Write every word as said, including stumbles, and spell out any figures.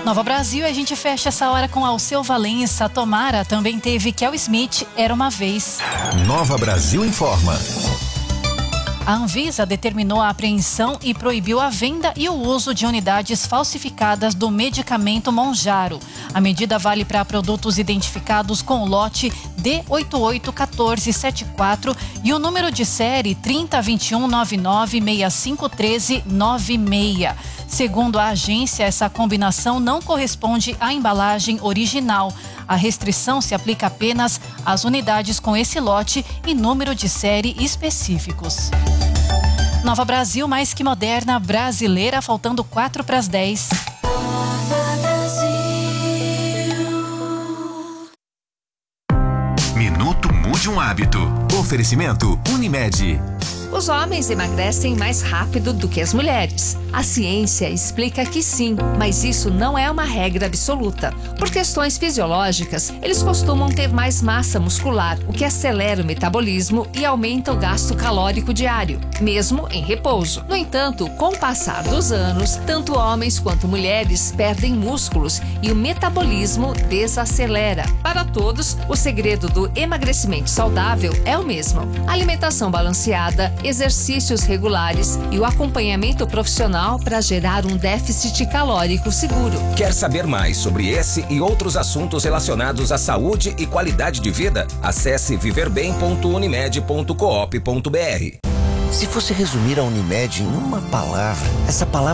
Nova Brasil, a gente fecha essa hora com Alceu Valença. Tomara também teve Kel Smith, Era Uma Vez. Nova Brasil informa. A Anvisa determinou a apreensão e proibiu a venda e o uso de unidades falsificadas do medicamento Monjaro. A medida vale para produtos identificados com o lote D oito oito um quatro sete quatro e o número de série trinta vinte e um noventa e nove sessenta e cinco treze noventa e seis. Segundo a agência, essa combinação não corresponde à embalagem original. A restrição se aplica apenas às unidades com esse lote e número de série específicos. Nova Brasil, mais que moderna, brasileira, faltando quatro para as dez. Minuto Mude um Hábito. Oferecimento Unimed. Os homens emagrecem mais rápido do que as mulheres. A ciência explica que sim, mas isso não é uma regra absoluta. Por questões fisiológicas, eles costumam ter mais massa muscular, o que acelera o metabolismo e aumenta o gasto calórico diário, mesmo em repouso. No entanto, com o passar dos anos, tanto homens quanto mulheres perdem músculos e o metabolismo desacelera. Para todos, o segredo do emagrecimento saudável é o mesmo: alimentação balanceada, exercícios regulares e o acompanhamento profissional para gerar um déficit calórico seguro. Quer saber mais sobre esse e outros assuntos relacionados à saúde e qualidade de vida? Acesse viver bem ponto unimed ponto coop ponto br. Se fosse resumir a Unimed em uma palavra, essa palavra